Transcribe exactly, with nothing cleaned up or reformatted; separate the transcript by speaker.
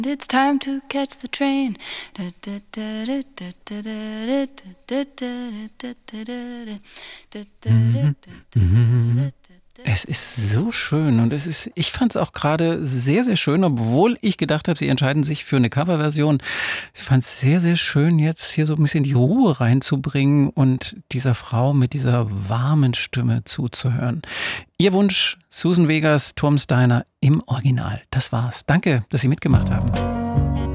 Speaker 1: It's time to catch the train.
Speaker 2: Es ist so schön und es ist, ich fand es auch gerade sehr, sehr schön, obwohl ich gedacht habe, sie entscheiden sich für eine Coverversion. Ich fand es sehr, sehr schön, jetzt hier so ein bisschen die Ruhe reinzubringen und dieser Frau mit dieser warmen Stimme zuzuhören. Ihr Wunsch, Susan Vegas, Tom Steiner im Original. Das war's. Danke, dass Sie mitgemacht haben.